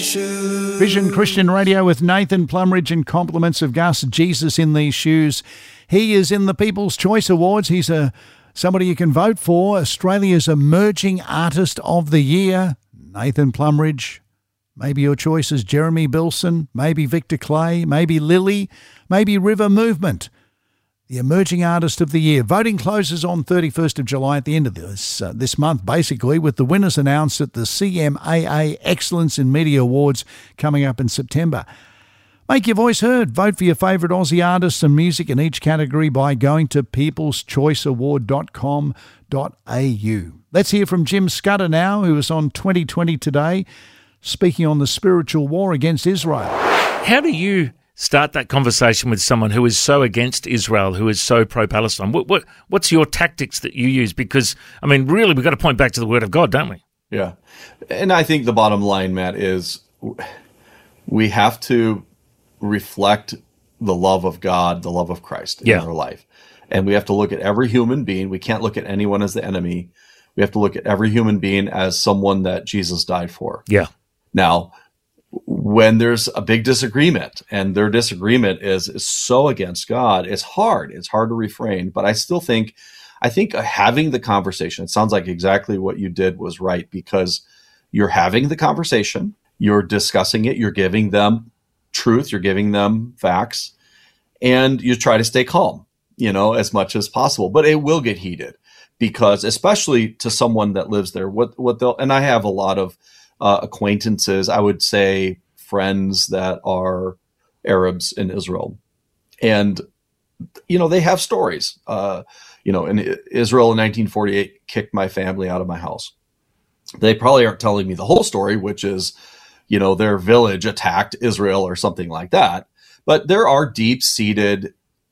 shoes. Vision Christian Radio with Nathan Plumridge and compliments of Gus. Jesus in These Shoes. He is in the People's Choice Awards. He's somebody you can vote for. Australia's Emerging Artist of the Year. Nathan Plumridge. Maybe your choice is Jeremy Bilson, maybe Victor Clay, maybe Lily, maybe River Movement. The Emerging Artist of the Year. Voting closes on 31st of July at the end of this month, basically, with the winners announced at the CMAA Excellence in Media Awards coming up in September. Make your voice heard. Vote for your favourite Aussie artists and music in each category by going to peopleschoiceaward.com.au. Let's hear from Jim Scudder now, who was on 2020 Today, speaking on the spiritual war against Israel. How do you start that conversation with someone who is so against Israel, who is so pro-Palestine? What's your tactics that you use? Because, I mean, really, we've got to point back to the Word of God, don't we? Yeah. And I think the bottom line, Matt, is we have to reflect the love of God, the love of Christ in our life. And we have to look at every human being. We can't look at anyone as the enemy. We have to look at every human being as someone that Jesus died for. Yeah. Now, when there's a big disagreement and their disagreement is so against God, it's hard. It's hard to refrain. But I think having the conversation, it sounds like exactly what you did was right, because you're having the conversation, you're discussing it, you're giving them truth, you're giving them facts, and you try to stay calm, as much as possible. But it will get heated, because especially to someone that lives there, and I have a lot of acquaintances, I would say friends that are Arabs in Israel. And, they have stories. In Israel in 1948 kicked my family out of my house. They probably aren't telling me the whole story, which is, their village attacked Israel or something like that. But there are deep-seated,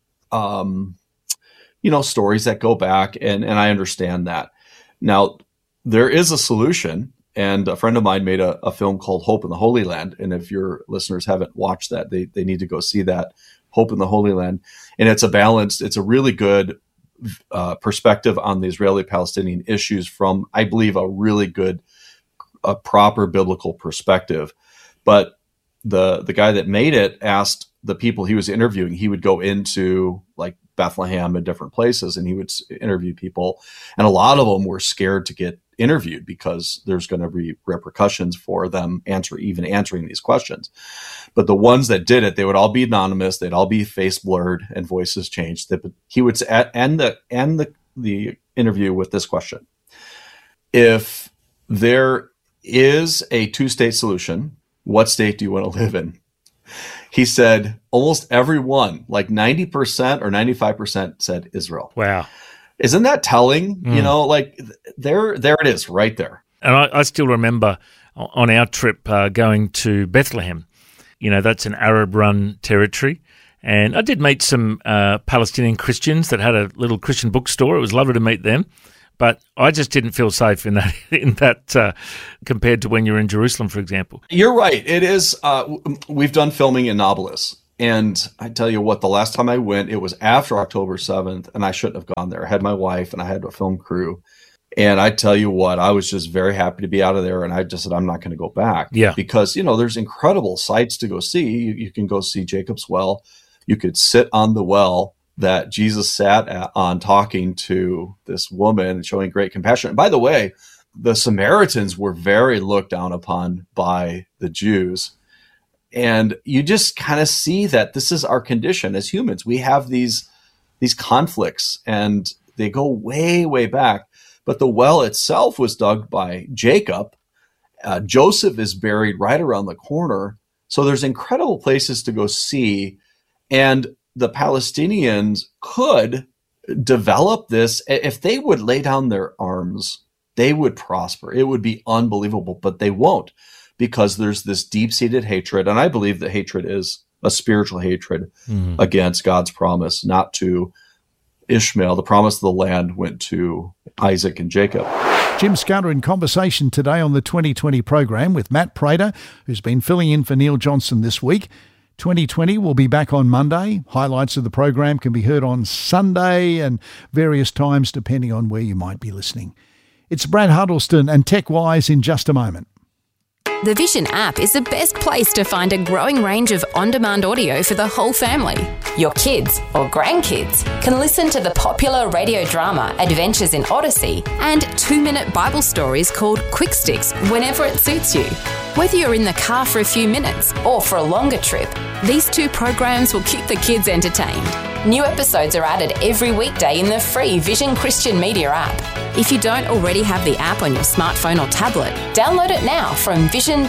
stories that go back, and I understand that. Now, there is a solution. And a friend of mine made a film called Hope in the Holy Land. And if your listeners haven't watched that, they need to go see that, Hope in the Holy Land. And it's a really good perspective on the Israeli-Palestinian issues from, I believe, a really good, proper biblical perspective. But the guy that made it asked the people he was interviewing, he would go into like Bethlehem and different places, and he would interview people. And a lot of them were scared to get interviewed because there's going to be repercussions for them answering these questions. But the ones that did it, they would all be anonymous. They'd all be face blurred and voices changed. He would end the interview with this question: if there is a two-state solution, what state do you want to live in? He said almost everyone, like 90% or 95%, said Israel. Wow. Isn't that telling? There it is right there. And I still remember on our trip going to Bethlehem. That's an Arab-run territory. And I did meet some Palestinian Christians that had a little Christian bookstore. It was lovely to meet them. But I just didn't feel safe in that compared to when you're in Jerusalem, for example. You're right. It is. We've done filming in Nablus. And I tell you what, the last time I went, it was after October 7th, and I shouldn't have gone there. I had my wife and I had a film crew. And I tell you what, I was just very happy to be out of there. And I just said, I'm not going to go back. Yeah. Because, there's incredible sights to go see. You can go see Jacob's Well. You could sit on the well that Jesus sat on talking to this woman, showing great compassion. And by the way, the Samaritans were very looked down upon by the Jews. And you just kind of see that this is our condition as humans. We have these conflicts, and they go way, way back. But the well itself was dug by Jacob. Joseph is buried right around the corner. So there's incredible places to go see. And the Palestinians could develop this. If they would lay down their arms, they would prosper. It would be unbelievable, but they won't, because there's this deep-seated hatred. And I believe that hatred is a spiritual hatred against God's promise, not to Ishmael. The promise of the land went to Isaac and Jacob. Jim Scudder in conversation today on the 2020 program with Matt Prater, who's been filling in for Neil Johnson this week. 2020 will be back on Monday. Highlights of the program can be heard on Sunday and various times depending on where you might be listening. It's Brad Huddleston and TechWise in just a moment. The Vision app is the best place to find a growing range of on-demand audio for the whole family. Your kids or grandkids can listen to the popular radio drama Adventures in Odyssey and 2-minute Bible stories called Quick Sticks whenever it suits you. Whether you're in the car for a few minutes or for a longer trip, these 2 programs will keep the kids entertained. New episodes are added every weekday in the free Vision Christian Media app. If you don't already have the app on your smartphone or tablet, download it now from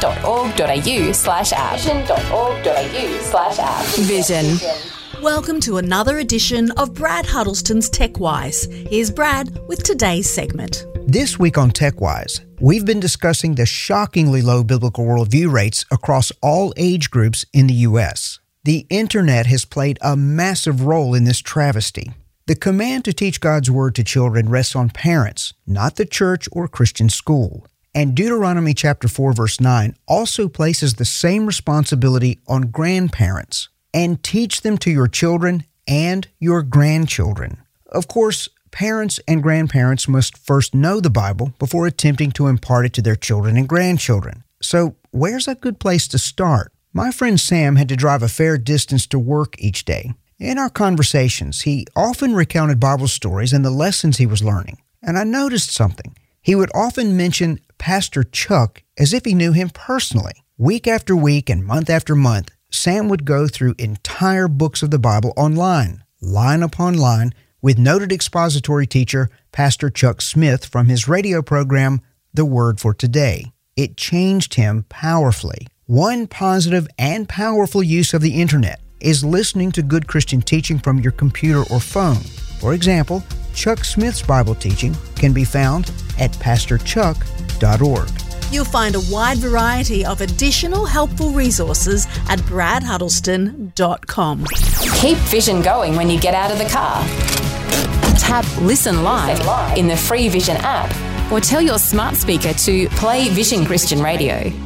vision.org.au/app. Vision.org.au/app. Vision. Welcome to another edition of Brad Huddleston's TechWise. Here's Brad with today's segment. This week on TechWise, we've been discussing the shockingly low biblical worldview rates across all age groups in the U.S. The internet has played a massive role in this travesty. The command to teach God's Word to children rests on parents, not the church or Christian school. And Deuteronomy chapter 4, verse 9 also places the same responsibility on grandparents. And teach them to your children and your grandchildren. Of course, parents and grandparents must first know the Bible before attempting to impart it to their children and grandchildren. So, where's a good place to start? My friend Sam had to drive a fair distance to work each day. In our conversations, he often recounted Bible stories and the lessons he was learning. And I noticed something. He would often mention Pastor Chuck as if he knew him personally. Week after week and month after month, Sam would go through entire books of the Bible online, line upon line, with noted expository teacher Pastor Chuck Smith from his radio program, The Word for Today. It changed him powerfully. One positive and powerful use of the internet is listening to good Christian teaching from your computer or phone. For example, Chuck Smith's Bible teaching can be found at pastorchuck.org. You'll find a wide variety of additional helpful resources at bradhuddleston.com. Keep Vision going when you get out of the car. Tap Listen Live in the free Vision app or tell your smart speaker to play Vision Christian Radio.